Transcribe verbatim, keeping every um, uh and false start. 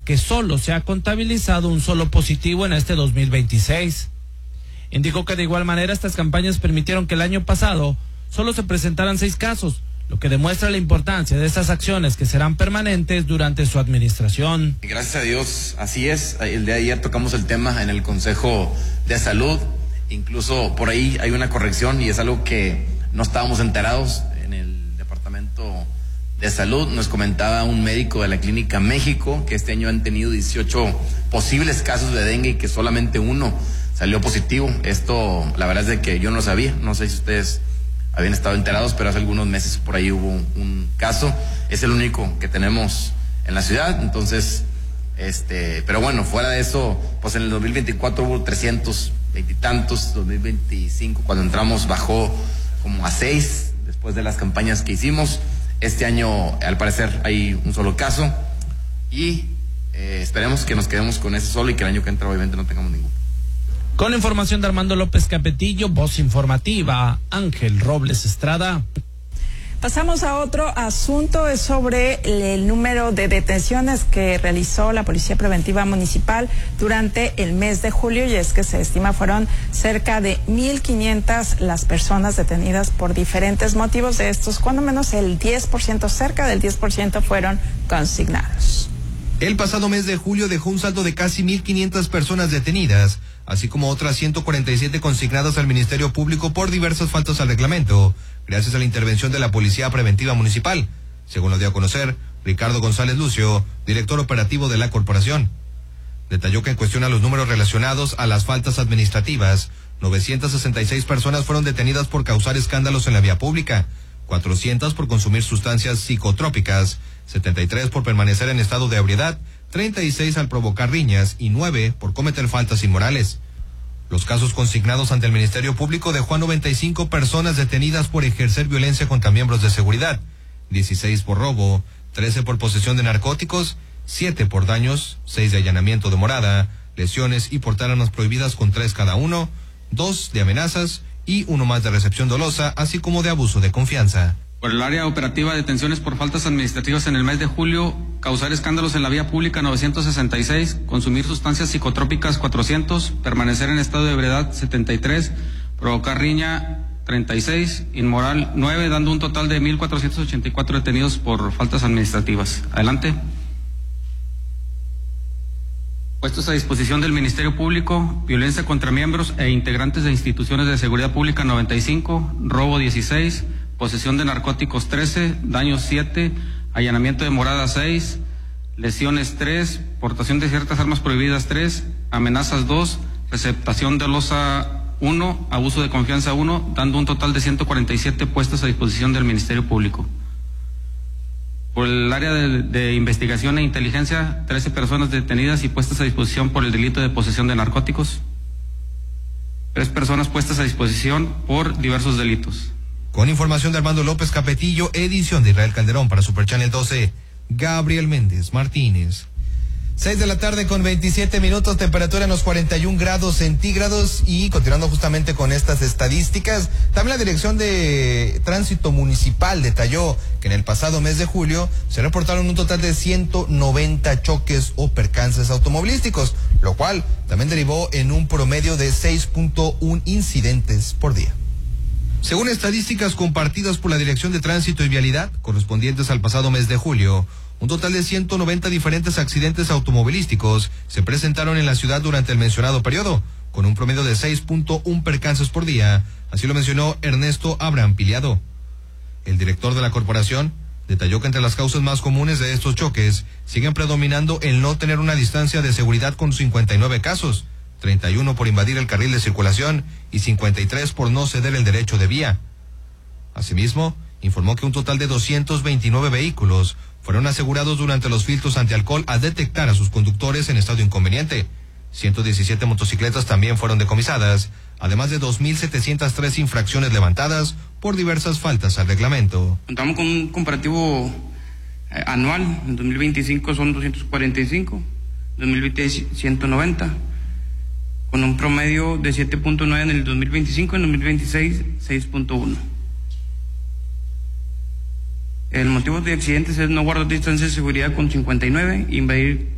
que solo se ha contabilizado un solo positivo en este dos mil veintiséis. Indicó que de igual manera estas campañas permitieron que el año pasado solo se presentaran seis casos, lo que demuestra la importancia de estas acciones que serán permanentes durante su administración. Gracias a Dios, así es. El día de ayer tocamos el tema en el Consejo de Salud, incluso por ahí hay una corrección y es algo que no estábamos enterados en el Departamento de Salud. Nos comentaba un médico de la Clínica México que este año han tenido dieciocho posibles casos de dengue y que solamente uno salió positivo. Esto, la verdad es de que yo no lo sabía, no sé si ustedes habían estado enterados, pero hace algunos meses por ahí hubo un, un caso. Es el único que tenemos en la ciudad, entonces, este, pero bueno, fuera de eso, pues en el dos mil veinticuatro hubo trescientos veintitantos, dos mil veinticinco cuando entramos bajó como a seis después de las campañas que hicimos. Este año, al parecer, hay un solo caso y eh, esperemos que nos quedemos con ese solo y que el año que entra obviamente no tengamos ninguno. Con información de Armando López Capetillo, voz informativa, Ángel Robles Estrada. Pasamos a otro asunto, es sobre el número de detenciones que realizó la Policía Preventiva Municipal durante el mes de julio, y es que se estima fueron cerca de mil quinientas las personas detenidas por diferentes motivos. De estos, cuando menos el diez por ciento, cerca del diez por ciento fueron consignados. El pasado mes de julio dejó un saldo de casi mil quinientas personas detenidas, así como otras ciento cuarenta y siete consignadas al Ministerio Público por diversas faltas al reglamento, gracias a la intervención de la Policía Preventiva Municipal, según lo dio a conocer Ricardo González Lucio, director operativo de la corporación. Detalló que en cuestión a los números relacionados a las faltas administrativas, novecientas sesenta y seis personas fueron detenidas por causar escándalos en la vía pública, cuatrocientas por consumir sustancias psicotrópicas, setenta y tres por permanecer en estado de ebriedad, treinta y seis al provocar riñas y nueve por cometer faltas inmorales. Los casos consignados ante el Ministerio Público dejó a noventa y cinco personas detenidas por ejercer violencia contra miembros de seguridad, dieciséis por robo, trece por posesión de narcóticos, siete por daños, seis de allanamiento de morada, lesiones y portar armas prohibidas con tres cada uno, dos de amenazas y uno más de recepción dolosa, así como de abuso de confianza. Por el área operativa, detenciones por faltas administrativas en el mes de julio, causar escándalos en la vía pública novecientos sesenta y seis, consumir sustancias psicotrópicas cuatrocientos, permanecer en estado de ebriedad setenta y tres, provocar riña treinta y seis, inmoral nueve, dando un total de mil cuatrocientos ochenta y cuatro detenidos por faltas administrativas. Adelante. Puestos a disposición del Ministerio Público, violencia contra miembros e integrantes de instituciones de seguridad pública noventa y cinco, robo dieciséis, posesión de narcóticos trece, daños siete, allanamiento de morada seis, lesiones tres, portación de ciertas armas prohibidas tres, amenazas dos, receptación dolosa uno, abuso de confianza uno, dando un total de ciento cuarenta y siete puestos a disposición del Ministerio Público. Por el área de, de investigación e inteligencia, trece personas detenidas y puestas a disposición por el delito de posesión de narcóticos, tres personas puestas a disposición por diversos delitos. Con información de Armando López Capetillo, edición de Israel Calderón para Super Channel doce, Gabriel Méndez Martínez. seis de la tarde con veintisiete minutos, temperatura en los cuarenta y un grados centígrados, y continuando justamente con estas estadísticas, también la Dirección de Tránsito Municipal detalló que en el pasado mes de julio se reportaron un total de ciento noventa choques o percances automovilísticos, lo cual también derivó en un promedio de seis punto uno incidentes por día. Según estadísticas compartidas por la Dirección de Tránsito y Vialidad, correspondientes al pasado mes de julio, un total de ciento noventa diferentes accidentes automovilísticos se presentaron en la ciudad durante el mencionado periodo, con un promedio de seis punto uno percances por día, así lo mencionó Ernesto Abraham Piliado. El director de la corporación detalló que entre las causas más comunes de estos choques siguen predominando el no tener una distancia de seguridad con cincuenta y nueve casos, treinta y uno por invadir el carril de circulación y cincuenta y tres por no ceder el derecho de vía. Asimismo, informó que un total de doscientos veintinueve vehículos fueron asegurados durante los filtros antialcohol al detectar a sus conductores en estado inconveniente. ciento diecisiete motocicletas también fueron decomisadas, además de dos mil setecientas tres infracciones levantadas por diversas faltas al reglamento. Contamos con un comparativo eh, anual. En dos mil veinticinco son doscientos cuarenta y cinco, dos mil veinte ciento noventa, con un promedio de siete punto nueve en el dos mil veinticinco, en dos mil veintiséis seis punto uno. El motivo de accidentes es no guardar distancia de seguridad con cincuenta y nueve, invadir